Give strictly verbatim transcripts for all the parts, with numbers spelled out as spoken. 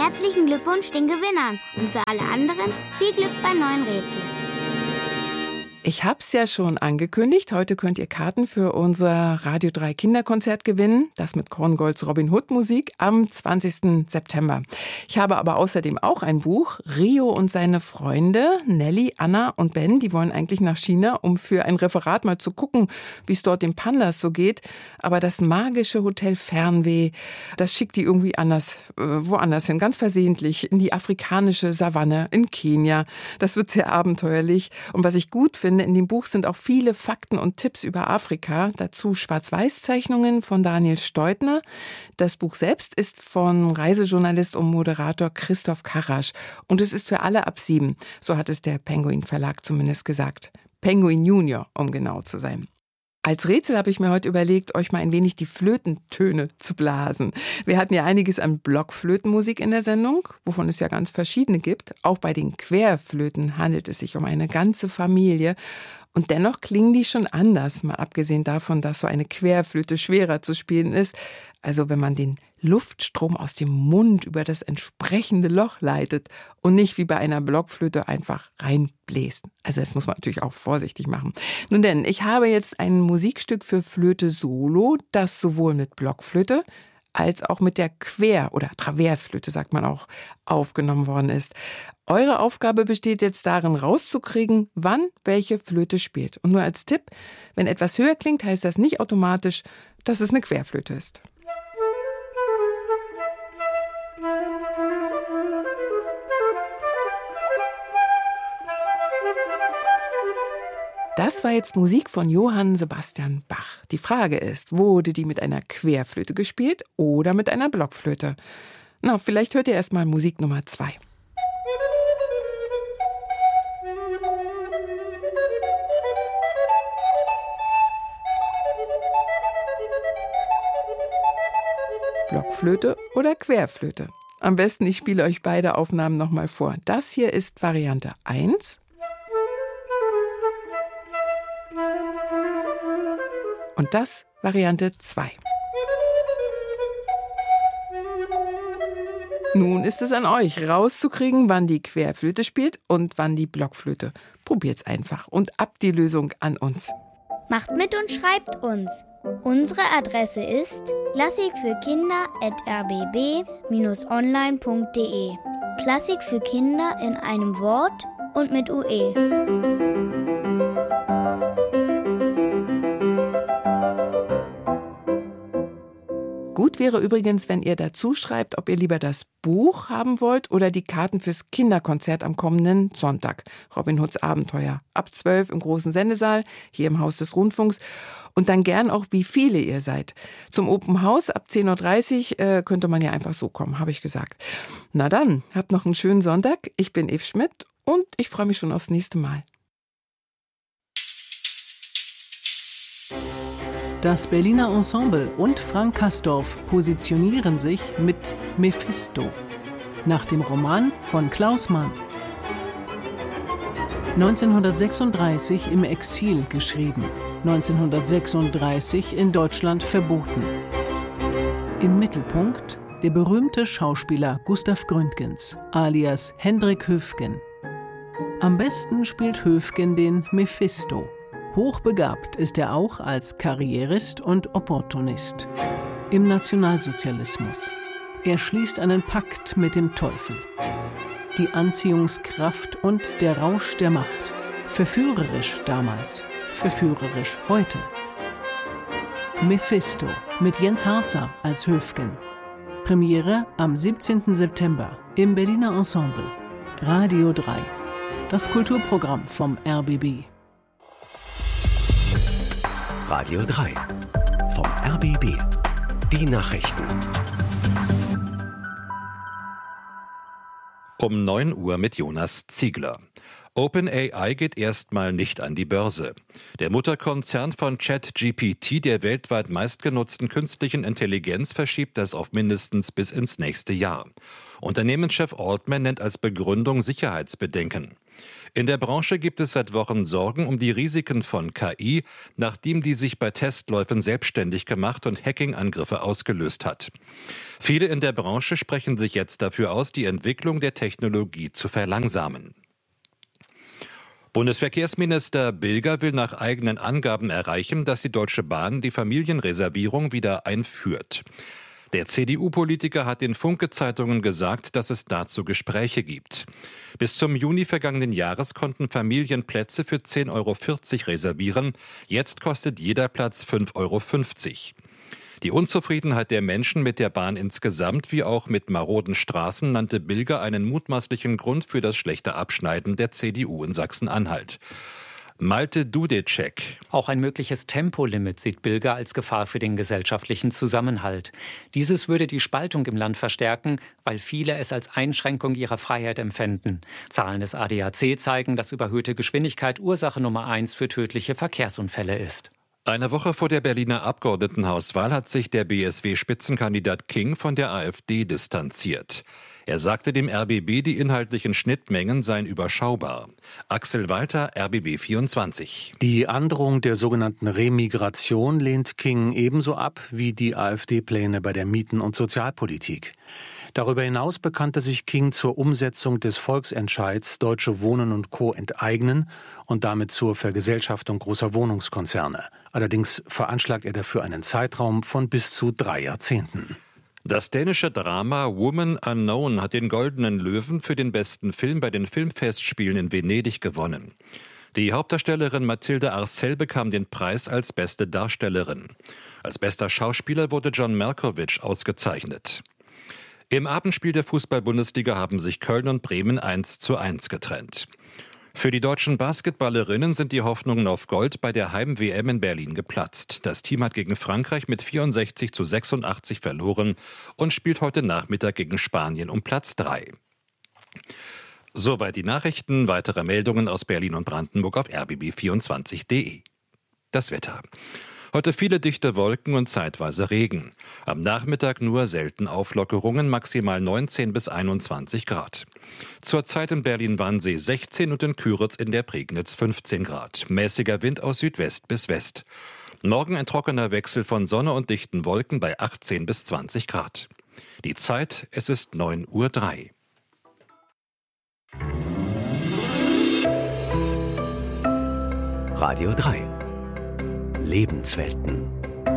Herzlichen Glückwunsch den Gewinnern und für alle anderen viel Glück beim neuen Rätsel. Ich hab's ja schon angekündigt. Heute könnt ihr Karten für unser Radio drei Kinderkonzert gewinnen. Das mit Korngolds Robin Hood Musik am zwanzigsten September. Ich habe aber außerdem auch ein Buch. Rio und seine Freunde, Nelly, Anna und Ben, die wollen eigentlich nach China, um für ein Referat mal zu gucken, wie es dort den Pandas so geht. Aber das magische Hotel Fernweh, das schickt die irgendwie anders, äh, woanders hin. Ganz versehentlich in die afrikanische Savanne in Kenia. Das wird sehr abenteuerlich. Und was ich gut finde, in dem Buch sind auch viele Fakten und Tipps über Afrika. Dazu Schwarz-Weiß-Zeichnungen von Daniel Steutner. Das Buch selbst ist von Reisejournalist und Moderator Christoph Karasch. Und es ist für alle ab sieben. So hat es der Penguin Verlag zumindest gesagt. Penguin Junior, um genau zu sein. Als Rätsel habe ich mir heute überlegt, euch mal ein wenig die Flötentöne zu blasen. Wir hatten ja einiges an Blockflötenmusik in der Sendung, wovon es ja ganz verschiedene gibt. Auch bei den Querflöten handelt es sich um eine ganze Familie. Und dennoch klingen die schon anders, mal abgesehen davon, dass so eine Querflöte schwerer zu spielen ist. Also wenn man den Luftstrom aus dem Mund über das entsprechende Loch leitet und nicht wie bei einer Blockflöte einfach reinbläst. Also das muss man natürlich auch vorsichtig machen. Nun denn, ich habe jetzt ein Musikstück für Flöte Solo, das sowohl mit Blockflöte als auch mit der Quer- oder Traversflöte, sagt man auch, aufgenommen worden ist. Eure Aufgabe besteht jetzt darin, rauszukriegen, wann welche Flöte spielt. Und nur als Tipp, wenn etwas höher klingt, heißt das nicht automatisch, dass es eine Querflöte ist. Das war jetzt Musik von Johann Sebastian Bach. Die Frage ist, wurde die mit einer Querflöte gespielt oder mit einer Blockflöte? Na, vielleicht hört ihr erst mal Musik Nummer zwei. Blockflöte oder Querflöte? Am besten, ich spiele euch beide Aufnahmen nochmal vor. Das hier ist Variante eins. Und das Variante zwei. Nun ist es an euch, rauszukriegen, wann die Querflöte spielt und wann die Blockflöte. Probiert's einfach und ab die Lösung an uns. Macht mit und schreibt uns. Unsere Adresse ist klassik für kinder at r b b dash online punkt d e. Klassik für Kinder in einem Wort und mit U E. Gut wäre übrigens, wenn ihr dazu schreibt, ob ihr lieber das Buch haben wollt oder die Karten fürs Kinderkonzert am kommenden Sonntag. Robin Hoods Abenteuer. Ab zwölf im großen Sendesaal, hier im Haus des Rundfunks. Und dann gern auch, wie viele ihr seid. Zum Open House ab zehn Uhr dreißig äh, könnte man ja einfach so kommen, habe ich gesagt. Na dann, habt noch einen schönen Sonntag. Ich bin Eve Schmidt und ich freue mich schon aufs nächste Mal. Das Berliner Ensemble und Frank Kastorf positionieren sich mit Mephisto, nach dem Roman von Klaus Mann. neunzehnhundertsechsunddreißig im Exil geschrieben, neunzehnhundertsechsunddreißig in Deutschland verboten. Im Mittelpunkt der berühmte Schauspieler Gustav Gründgens, alias Hendrik Höfgen. Am besten spielt Höfgen den Mephisto. Hochbegabt ist er auch als Karrierist und Opportunist. Im Nationalsozialismus. Er schließt einen Pakt mit dem Teufel. Die Anziehungskraft und der Rausch der Macht. Verführerisch damals, verführerisch heute. Mephisto mit Jens Harzer als Höfgen. Premiere am siebzehnten September im Berliner Ensemble. Radio drei. Das Kulturprogramm vom R B B. Radio drei vom R B B. Die Nachrichten. Um neun Uhr mit Jonas Ziegler. OpenAI geht erstmal nicht an die Börse. Der Mutterkonzern von ChatGPT, der weltweit meistgenutzten künstlichen Intelligenz, verschiebt das auf mindestens bis ins nächste Jahr. Unternehmenschef Altman nennt als Begründung Sicherheitsbedenken. In der Branche gibt es seit Wochen Sorgen um die Risiken von K I, nachdem die sich bei Testläufen selbstständig gemacht und Hacking-Angriffe ausgelöst hat. Viele in der Branche sprechen sich jetzt dafür aus, die Entwicklung der Technologie zu verlangsamen. Bundesverkehrsminister Bilger will nach eigenen Angaben erreichen, dass die Deutsche Bahn die Familienreservierung wieder einführt. Der C D U-Politiker hat den Funke-Zeitungen gesagt, dass es dazu Gespräche gibt. Bis zum Juni vergangenen Jahres konnten Familien Plätze für zehn Euro vierzig reservieren. Jetzt kostet jeder Platz fünf Euro fünfzig. Die Unzufriedenheit der Menschen mit der Bahn insgesamt wie auch mit maroden Straßen nannte Bilger einen mutmaßlichen Grund für das schlechte Abschneiden der C D U in Sachsen-Anhalt. Malte Dudecek. Auch ein mögliches Tempolimit sieht Bilger als Gefahr für den gesellschaftlichen Zusammenhalt. Dieses würde die Spaltung im Land verstärken, weil viele es als Einschränkung ihrer Freiheit empfänden. Zahlen des A D A C zeigen, dass überhöhte Geschwindigkeit Ursache Nummer eins für tödliche Verkehrsunfälle ist. Eine Woche vor der Berliner Abgeordnetenhauswahl hat sich der B S W-Spitzenkandidat King von der AfD distanziert. Er sagte dem R B B, die inhaltlichen Schnittmengen seien überschaubar. Axel Walter, R B B vierundzwanzig. Die Androhung der sogenannten Remigration lehnt King ebenso ab wie die AfD-Pläne bei der Mieten- und Sozialpolitik. Darüber hinaus bekannte sich King zur Umsetzung des Volksentscheids Deutsche Wohnen und Co. enteignen und damit zur Vergesellschaftung großer Wohnungskonzerne. Allerdings veranschlagt er dafür einen Zeitraum von bis zu drei Jahrzehnten. Das dänische Drama Woman Unknown hat den Goldenen Löwen für den besten Film bei den Filmfestspielen in Venedig gewonnen. Die Hauptdarstellerin Mathilde Arcel bekam den Preis als beste Darstellerin. Als bester Schauspieler wurde John Malkovich ausgezeichnet. Im Abendspiel der Fußball-Bundesliga haben sich Köln und Bremen eins zu eins getrennt. Für die deutschen Basketballerinnen sind die Hoffnungen auf Gold bei der Heim-W M in Berlin geplatzt. Das Team hat gegen Frankreich mit vierundsechzig zu sechsundachtzig verloren und spielt heute Nachmittag gegen Spanien um Platz drei. Soweit die Nachrichten. Weitere Meldungen aus Berlin und Brandenburg auf r b b vierundzwanzig punkt d e. Das Wetter. Heute viele dichte Wolken und zeitweise Regen. Am Nachmittag nur selten Auflockerungen, maximal neunzehn bis einundzwanzig Grad. Zurzeit in Berlin-Wannsee sechzehn und in Küritz in der Prignitz fünfzehn Grad. Mäßiger Wind aus Südwest bis West. Morgen ein trockener Wechsel von Sonne und dichten Wolken bei achtzehn bis zwanzig Grad. Die Zeit, es ist neun Uhr drei. Radio drei. Lebenswelten.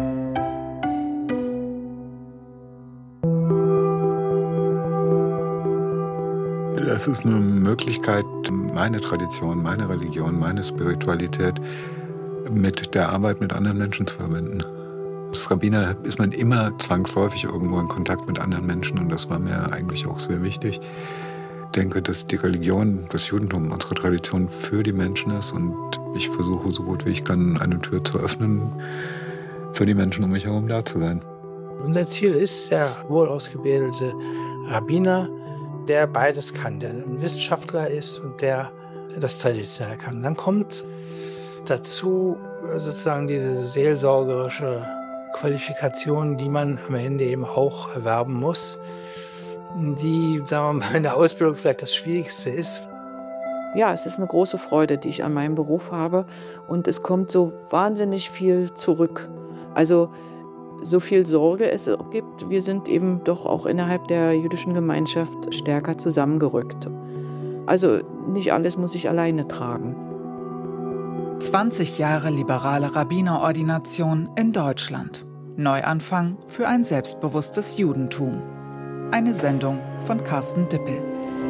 Das ist eine Möglichkeit, meine Tradition, meine Religion, meine Spiritualität mit der Arbeit mit anderen Menschen zu verbinden. Als Rabbiner ist man immer zwangsläufig irgendwo in Kontakt mit anderen Menschen und das war mir eigentlich auch sehr wichtig. Ich denke, dass die Religion, das Judentum, unsere Tradition für die Menschen ist und ich versuche so gut wie ich kann, eine Tür zu öffnen, für die Menschen um mich herum da zu sein. Unser Ziel ist der wohl ausgebildete Rabbiner, der beides kann, der ein Wissenschaftler ist und der das Traditionelle kann. Dann kommt dazu sozusagen diese seelsorgerische Qualifikation, die man am Ende eben auch erwerben muss, die, sagen wir mal, in der Ausbildung vielleicht das Schwierigste ist. Ja, es ist eine große Freude, die ich an meinem Beruf habe und es kommt so wahnsinnig viel zurück. Also so viel Sorge es gibt, wir sind eben doch auch innerhalb der jüdischen Gemeinschaft stärker zusammengerückt. Also nicht alles muss ich alleine tragen. zwanzig Jahre liberale Rabbinerordination in Deutschland. Neuanfang für ein selbstbewusstes Judentum. Eine Sendung von Carsten Dippel.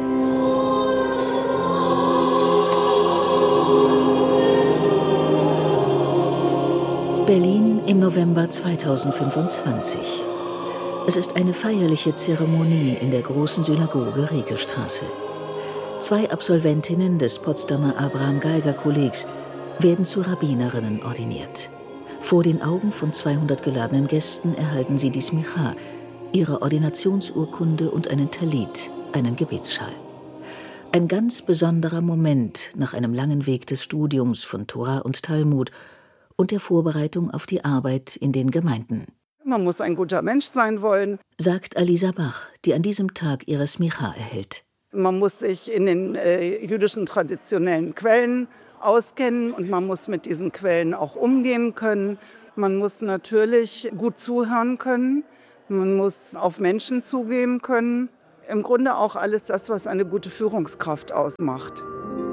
Berlin im November zweitausendfünfundzwanzig. Es ist eine feierliche Zeremonie in der großen Synagoge Regelstraße. Zwei Absolventinnen des Potsdamer Abraham-Geiger-Kollegs werden zu Rabbinerinnen ordiniert. Vor den Augen von zweihundert geladenen Gästen erhalten sie die Smicha, ihre Ordinationsurkunde und einen Talit, einen Gebetsschal. Ein ganz besonderer Moment nach einem langen Weg des Studiums von Tora und Talmud und der Vorbereitung auf die Arbeit in den Gemeinden. Man muss ein guter Mensch sein wollen, sagt Alisa Bach, die an diesem Tag ihre Smicha erhält. Man muss sich in den äh, jüdischen traditionellen Quellen auskennen und man muss mit diesen Quellen auch umgehen können. Man muss natürlich gut zuhören können. Man muss auf Menschen zugehen können. Im Grunde auch alles das, was eine gute Führungskraft ausmacht.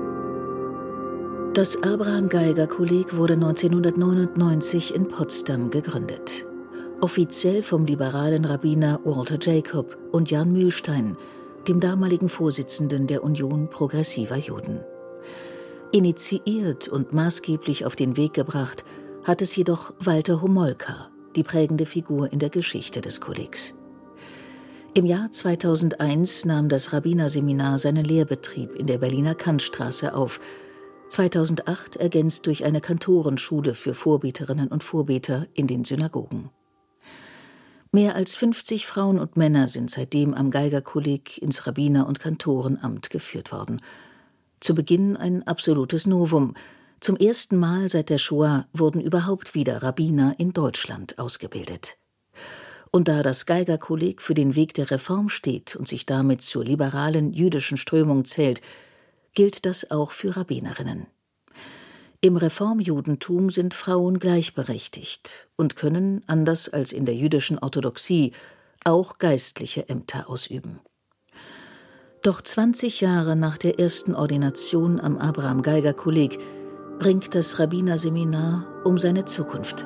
Das Abraham-Geiger-Kolleg wurde neunzehnhundertneunundneunzig in Potsdam gegründet. Offiziell vom liberalen Rabbiner Walter Jacob und Jan Mühlstein, dem damaligen Vorsitzenden der Union Progressiver Juden. Initiiert und maßgeblich auf den Weg gebracht hat es jedoch Walter Homolka, die prägende Figur in der Geschichte des Kollegs. Im Jahr zweitausendeins nahm das Rabbinerseminar seinen Lehrbetrieb in der Berliner Kantstraße auf, zweitausendacht ergänzt durch eine Kantorenschule für Vorbeterinnen und Vorbeter in den Synagogen. Mehr als fünfzig Frauen und Männer sind seitdem am Geiger-Kolleg ins Rabbiner- und Kantorenamt geführt worden. Zu Beginn ein absolutes Novum. Zum ersten Mal seit der Shoah wurden überhaupt wieder Rabbiner in Deutschland ausgebildet. Und da das Geiger-Kolleg für den Weg der Reform steht und sich damit zur liberalen jüdischen Strömung zählt, gilt das auch für Rabbinerinnen. Im Reformjudentum sind Frauen gleichberechtigt und können, anders als in der jüdischen Orthodoxie, auch geistliche Ämter ausüben. Doch zwanzig Jahre nach der ersten Ordination am Abraham-Geiger-Kolleg ringt das Rabbinerseminar um seine Zukunft.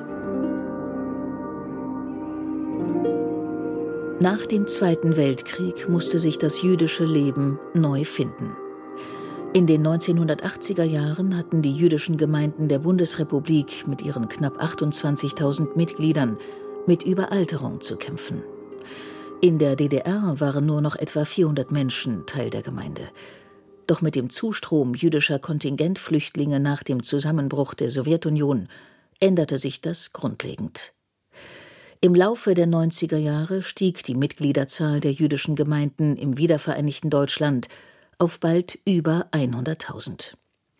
Nach dem Zweiten Weltkrieg musste sich das jüdische Leben neu finden. In den neunzehnhundertachtziger Jahren hatten die jüdischen Gemeinden der Bundesrepublik mit ihren knapp achtundzwanzigtausend Mitgliedern mit Überalterung zu kämpfen. In der D D R waren nur noch etwa vierhundert Menschen Teil der Gemeinde. Doch mit dem Zustrom jüdischer Kontingentflüchtlinge nach dem Zusammenbruch der Sowjetunion änderte sich das grundlegend. Im Laufe der neunziger Jahre stieg die Mitgliederzahl der jüdischen Gemeinden im wiedervereinigten Deutschland auf bald über hunderttausend.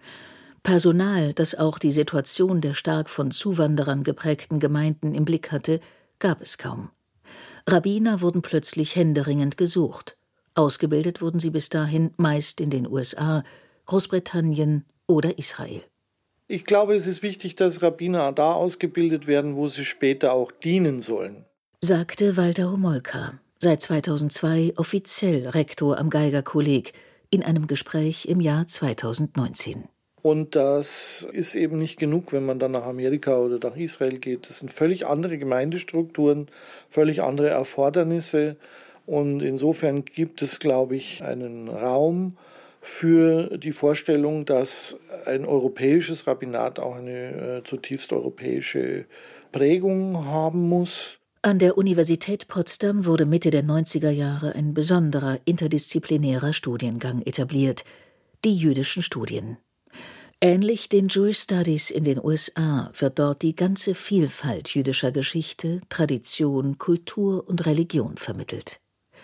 Personal, das auch die Situation der stark von Zuwanderern geprägten Gemeinden im Blick hatte, gab es kaum. Rabbiner wurden plötzlich händeringend gesucht. Ausgebildet wurden sie bis dahin meist in den U S A, Großbritannien oder Israel. Ich glaube, es ist wichtig, dass Rabbiner da ausgebildet werden, wo sie später auch dienen sollen, sagte Walter Homolka, seit zweitausendzwei offiziell Rektor am Geiger-Kolleg, in einem Gespräch im Jahr zweitausendneunzehn. Und das ist eben nicht genug, wenn man dann nach Amerika oder nach Israel geht. Das sind völlig andere Gemeindestrukturen, völlig andere Erfordernisse. Und insofern gibt es, glaube ich, einen Raum für die Vorstellung, dass ein europäisches Rabbinat auch eine äh, zutiefst europäische Prägung haben muss. An der Universität Potsdam wurde Mitte der neunziger Jahre ein besonderer interdisziplinärer Studiengang etabliert, die jüdischen Studien. Ähnlich den Jewish Studies in den U S A wird dort die ganze Vielfalt jüdischer Geschichte, Tradition, Kultur und Religion vermittelt.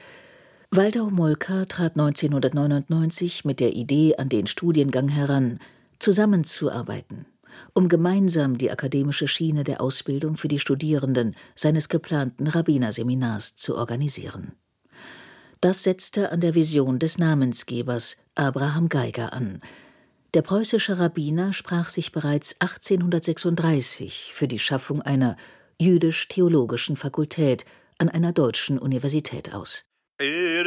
Walter Homolka trat neunzehnhundertneunundneunzig mit der Idee an den Studiengang heran, zusammenzuarbeiten, um gemeinsam die akademische Schiene der Ausbildung für die Studierenden seines geplanten Rabbinerseminars zu organisieren. Das setzte an der Vision des Namensgebers Abraham Geiger an. Der preußische Rabbiner sprach sich bereits achtzehnhundertsechsunddreißig für die Schaffung einer jüdisch-theologischen Fakultät an einer deutschen Universität aus.